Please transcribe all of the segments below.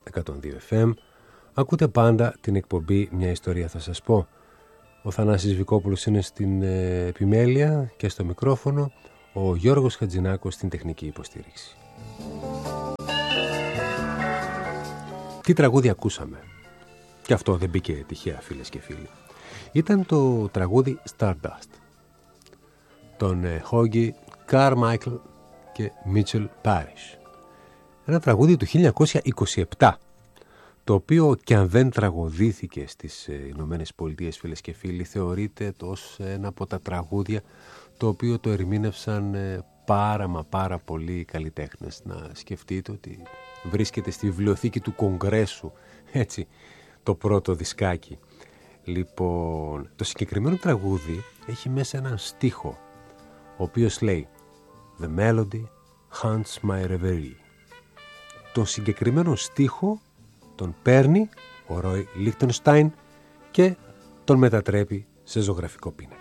102 FM. Ακούτε πάντα την εκπομπή «Μια ιστορία θα σας πω». Ο Θανάσης Βικόπουλος είναι στην επιμέλεια και στο μικρόφωνο, ο Γιώργος Χατζηνάκος στην τεχνική υποστήριξη. Τι τραγούδι ακούσαμε? Και αυτό δεν μπήκε τυχαία, φίλες και φίλοι. Ήταν το τραγούδι Stardust των Hoagy Carmichael και Mitchell Parish. Ένα τραγούδι του 1927, το οποίο και αν δεν τραγουδήθηκε στις Ηνωμένες Πολιτείες, φίλες και φίλοι, θεωρείται ως ένα από τα τραγούδια το οποίο το ερμήνευσαν πάρα πολλοί καλλιτέχνες. Να σκεφτείτε ότι βρίσκεται στη βιβλιοθήκη του Κογκρέσου, έτσι, το πρώτο δισκάκι. Λοιπόν, το συγκεκριμένο τραγούδι έχει μέσα έναν στίχο, ο οποίος λέει «The melody haunts my reverie». Το συγκεκριμένο στίχο τον παίρνει ο Ρόι Λίχτενστάιν και τον μετατρέπει σε ζωγραφικό πίνακα.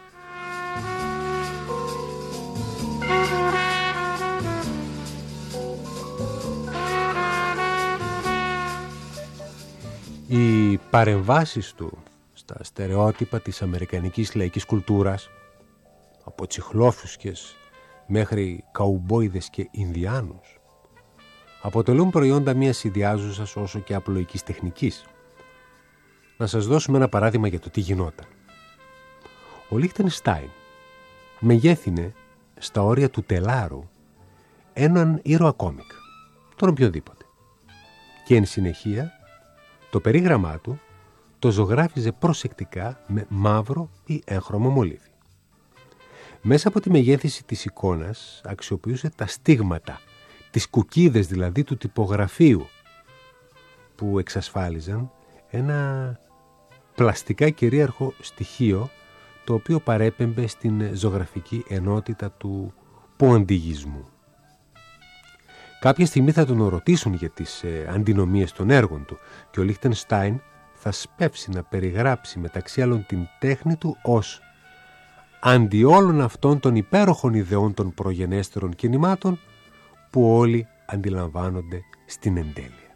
Οι παρεμβάσεις του στα στερεότυπα της αμερικανικής λαϊκής κουλτούρας, από τσιχλόφουσκες μέχρι καουμπόιδες και Ινδιάνους, αποτελούν προϊόντα μιας ιδιάζουσας όσο και απλοϊκής τεχνικής. Να σας δώσουμε ένα παράδειγμα για το τι γινόταν. Ο Λίχτενστάιν μεγέθυνε στα όρια του τελάρου έναν ήρωα κόμικ, τον οποιοδήποτε, και εν συνεχεία το περίγραμμά του το ζωγράφιζε προσεκτικά με μαύρο ή έγχρωμο μολύβι. Μέσα από τη μεγέθυνση της εικόνας αξιοποιούσε τα στίγματα, τις κουκίδες δηλαδή του τυπογραφείου, που εξασφάλιζαν ένα πλαστικά κυρίαρχο στοιχείο, το οποίο παρέπεμπε στην ζωγραφική ενότητα του ποντιγισμού. Κάποια στιγμή θα τον ρωτήσουν για τις αντινομίες των έργων του και ο Λίχτενστάιν θα σπεύσει να περιγράψει μεταξύ άλλων την τέχνη του ως «αντί όλων αυτών των υπέροχων ιδεών των προγενέστερων κινημάτων που όλοι αντιλαμβάνονται στην εντέλεια».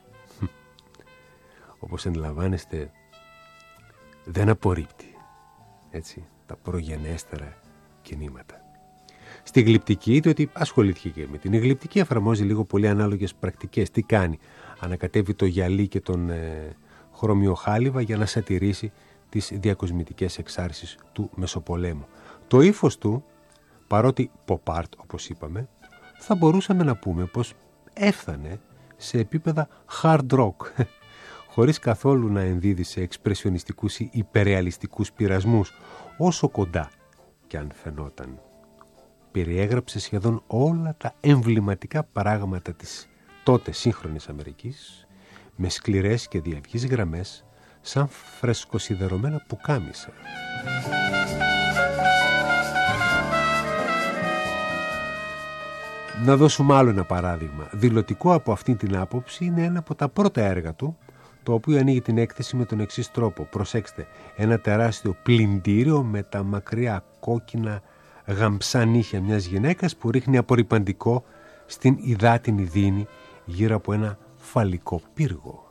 Όπως αντιλαμβάνεστε, δεν απορρίπτει, έτσι, τα προγενέστερα κινήματα. Στη γλυπτική, διότι ασχολήθηκε και με την γλυπτική, εφαρμόζει λίγο πολύ ανάλογες πρακτικές. Τι κάνει? Ανακατεύει το γυαλί και τον χρωμιοχάλιβα για να σατηρήσει τις διακοσμητικές εξάρσεις του Μεσοπολέμου. Το ύφος του, παρότι pop art όπως είπαμε, θα μπορούσαμε να πούμε πως έφτανε σε επίπεδα hard rock, χωρίς καθόλου να ενδίδει σε εξπρεσιονιστικούς ή υπερρεαλιστικούς πειρασμούς, όσο κοντά κι αν φαινόταν. Περιέγραψε σχεδόν όλα τα εμβληματικά πράγματα της τότε σύγχρονης Αμερικής με σκληρές και διαυγείς γραμμές σαν φρεσκοσιδερωμένα πουκάμισα. Να δώσουμε άλλο ένα παράδειγμα. Δηλωτικό από αυτή την άποψη είναι ένα από τα πρώτα έργα του, το οποίο ανοίγει την έκθεση με τον εξής τρόπο. Προσέξτε, ένα τεράστιο πλυντήριο με τα μακριά κόκκινα γαμψά νύχια μιας γυναίκας που ρίχνει απορρυπαντικό στην υδάτινη δίνη γύρω από ένα φαλικό πύργο.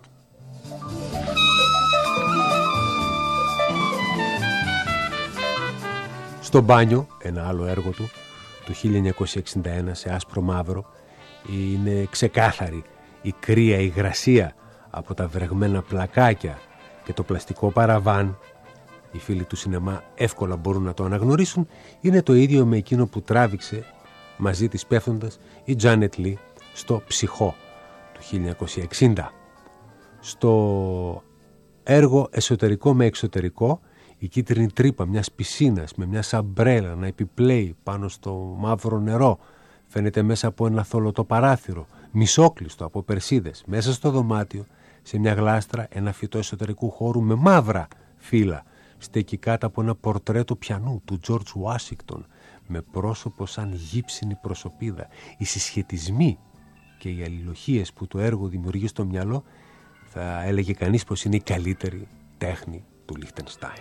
Στο μπάνιο, ένα άλλο έργο του, το 1961 σε άσπρο μαύρο, είναι ξεκάθαρη η κρύα υγρασία από τα βρεγμένα πλακάκια και το πλαστικό παραβάν. Οι φίλοι του σινεμά εύκολα μπορούν να το αναγνωρίσουν. Είναι το ίδιο με εκείνο που τράβηξε μαζί της πέφτοντας η Τζάνετ Λι στο Ψυχό του 1960. Στο έργο Εσωτερικό με Εξωτερικό, η κίτρινη τρύπα μιας πισίνας με μια σαμπρέλα να επιπλέει πάνω στο μαύρο νερό φαίνεται μέσα από ένα θολωτό παράθυρο, μισόκλειστο από περσίδες. Μέσα στο δωμάτιο, σε μια γλάστρα, ένα φυτό εσωτερικού χώρου με μαύρα φύλλα στέκει κάτω από ένα πορτρέτο πιανού του Τζορτζ Ουάσιγκτον με πρόσωπο σαν γύψινη προσωπίδα. Οι συσχετισμοί και οι αλληλοχίες που το έργο δημιουργεί στο μυαλό θα έλεγε κανείς πως είναι η καλύτερη τέχνη του Λίχτενστάιν.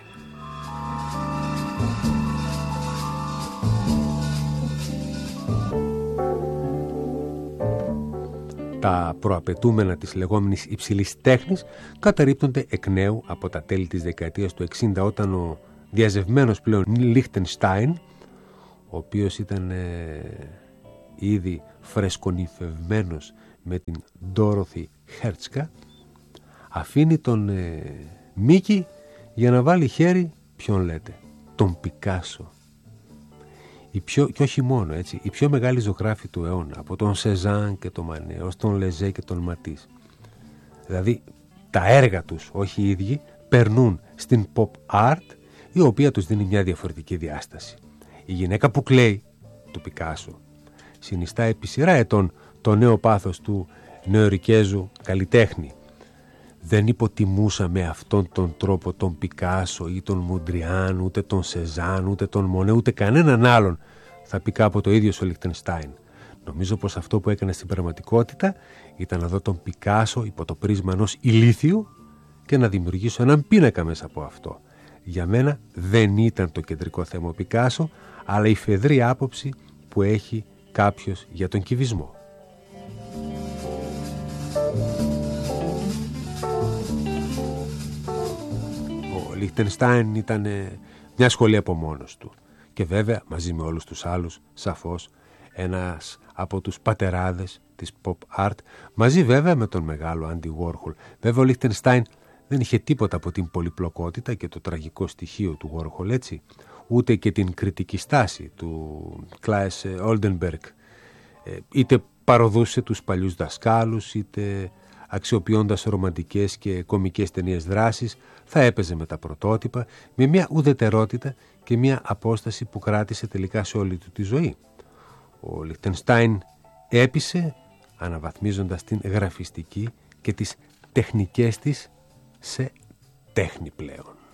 Τα προαπαιτούμενα της λεγόμενης υψηλής τέχνης καταρρίπτονται εκ νέου από τα τέλη της δεκαετίας του 60, όταν ο διαζευμένος πλέον Λίχτενστάιν, ο οποίος ήταν ήδη φρεσκονυφευμένος με την Ντόροθι Χέρτσκα, αφήνει τον Μίκη για να βάλει χέρι, ποιον λέτε, τον Πικάσο. Και όχι μόνο, έτσι, οι πιο μεγάλοι ζωγράφοι του αιώνα, από τον Σεζάν και τον Μανέ ως τον Λεζέ και τον Ματίς. Δηλαδή τα έργα τους, όχι οι ίδιοι, περνούν στην pop art, η οποία τους δίνει μια διαφορετική διάσταση. Η γυναίκα που κλαίει, του Πικάσο, συνιστά επί σειρά ετών το νέο πάθος του νεοερικέζου καλλιτέχνη. Δεν υποτιμούσα με αυτόν τον τρόπο τον Πικάσο ή τον Μοντριάν, ούτε τον Σεζάν, ούτε τον Μονέ, ούτε κανέναν άλλον, θα πει κάποτε ο ίδιος ο Λιχτενστάιν. Νομίζω πως αυτό που έκανε στην πραγματικότητα ήταν να δω τον Πικάσο υπό το πρίσμα ενός ηλίθιου και να δημιουργήσω έναν πίνακα μέσα από αυτό. Για μένα δεν ήταν το κεντρικό θέμα ο Πικάσο, αλλά η φεδρή άποψη που έχει κάποιος για τον κυβισμό. Ο Λιχτενστάιν ήταν μια σχολή από μόνος του και βέβαια μαζί με όλους τους άλλους, σαφώς ένας από τους πατεράδες της pop art, μαζί βέβαια με τον μεγάλο Άντι Γουόρχολ. Βέβαια ο Λιχτενστάιν δεν είχε τίποτα από την πολυπλοκότητα και το τραγικό στοιχείο του Γουόρχολ, έτσι, ούτε και την κριτική στάση του Κλάις Όλντενμπεργκ. Είτε παροδούσε τους παλιούς δασκάλους, είτε αξιοποιώντας ρομαντικές και κομικές ταινίες δράσης, θα έπαιζε με τα πρωτότυπα, με μια ουδετερότητα και μια απόσταση που κράτησε τελικά σε όλη του τη ζωή. Ο Λιχτενστάιν έπεισε αναβαθμίζοντας την γραφιστική και τις τεχνικές της σε τέχνη πλέον.